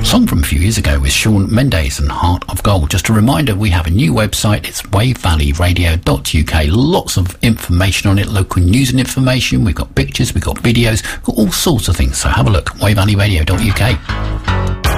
Song from a few years ago with Shawn Mendes and Heart of Gold. Just a reminder, we have a new website. It's wavevalleyradio.uk. Lots of information on it, local news and information. We've got pictures, we've got videos, we've got all sorts of things. So have a look, wavevalleyradio.uk.